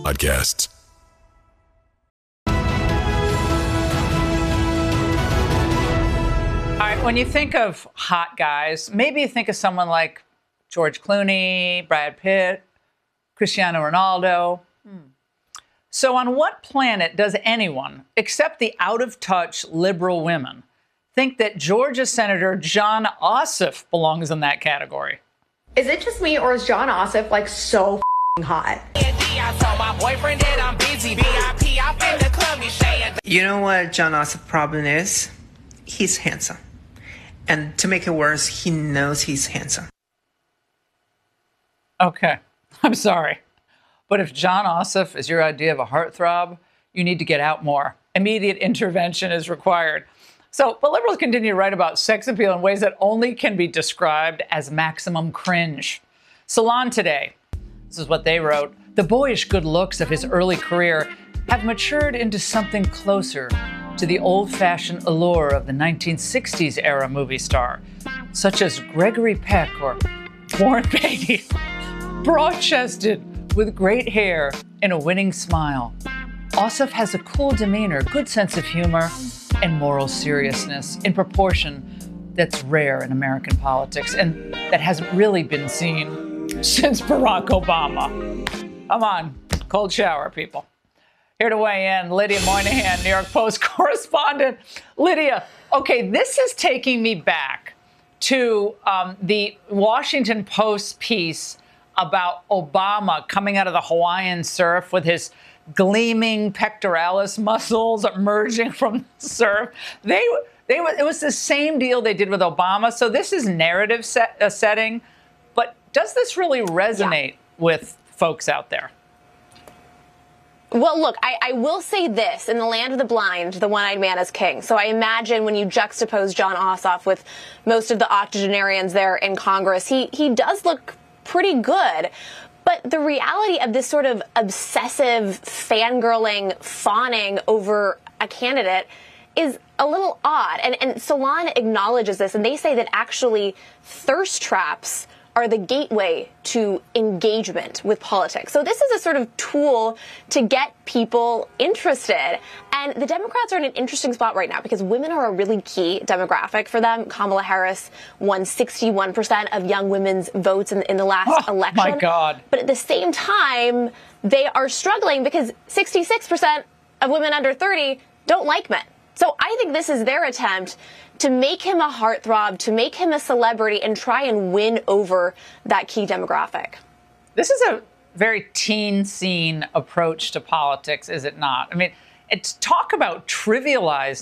podcasts. All right, when you think of hot guys, maybe you think of someone like George Clooney, Brad Pitt, Cristiano Ronaldo. So on what planet does anyone, except the out-of-touch liberal women, think that Georgia Senator Jon Ossoff belongs in that category? Is it just me, or is Jon Ossoff like so hot? You know what Jon Ossoff's problem is? He's handsome. And to make it worse, he knows he's handsome. Okay, I'm sorry. But if Jon Ossoff is your idea of a heartthrob, you need to get out more. Immediate intervention is required. But liberals continue to write about sex appeal in ways that only can be described as maximum cringe. Salon Today, this is what they wrote. The boyish good looks of his early career have matured into something closer to the old-fashioned allure of the 1960s era movie star, such as Gregory Peck or Warren Beatty. Broad-chested, with great hair and a winning smile, Ossoff has a cool demeanor, good sense of humor, and moral seriousness in proportion that's rare in American politics and that hasn't really been seen since Barack Obama. Come on, cold shower, people. Here to weigh in, Lydia Moynihan, New York Post correspondent. Lydia, okay, this is taking me back to the Washington Post piece about Obama coming out of the Hawaiian surf with his gleaming pectoralis muscles emerging from the surf. It was the same deal they did with Obama. So this is narrative setting. But does this really resonate with folks out there? Well, look, I will say this. In the land of the blind, the one-eyed man is king. So I imagine when you juxtapose Jon Ossoff with most of the octogenarians there in Congress, he does look pretty good. But the reality of this sort of obsessive fangirling, fawning over a candidate is a little odd. And Salon acknowledges this, and they say that actually thirst traps are the gateway to engagement with politics. So this is a sort of tool to get people interested. And the Democrats are in an interesting spot right now because women are a really key demographic for them. Kamala Harris won 61% of young women's votes in the last election. My God. But at the same time, they are struggling because 66% of women under 30 don't like men. So I think this is their attempt to make him a heartthrob, to make him a celebrity, and try and win over that key demographic. This is a very teen scene approach to politics, is it not? I mean, it's talk about trivializing